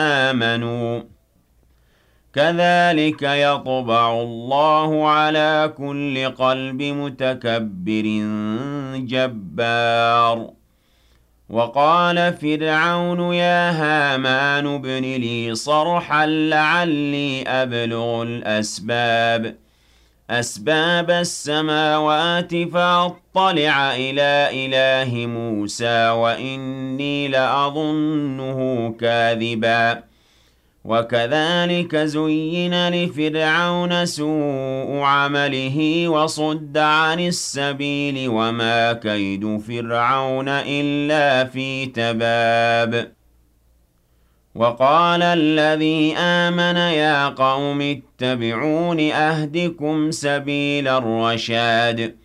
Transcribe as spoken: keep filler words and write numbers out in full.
آمنوا كذلك يطبع الله على كل قلب متكبر جبار وقال فرعون يا هامان ابن لي صرحا لعلي أبلغ الأسباب أسباب السماوات فأطلع إلى إله موسى وإني لأظنه كاذبا وكذلك زين لفرعون سوء عمله وصد عن السبيل وما كيد فرعون إلا في تباب وقال الذي آمن يا قوم اتبعون أهدكم سبيل الرشاد